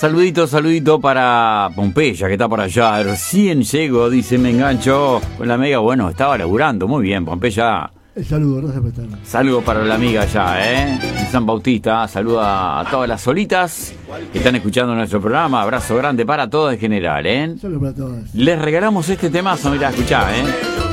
Saludito para Pompeya, que está por allá. Recién llego, dice, me engancho con la amiga. Bueno, estaba laburando, muy bien, Pompeya. El saludo, gracias por estar. Saludo para la amiga allá, en San Bautista. Saluda a todas las solitas que están escuchando nuestro programa. Abrazo grande para todos en general, Saludos para todas. Les regalamos este temazo, mirá, escuchá,